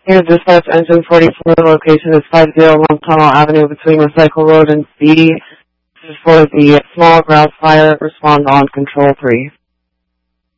Here, dispatch engine 44, location is 501 Tunnel Avenue between Recycle Road and B. This is for the small grouse fire. Respond on control 3.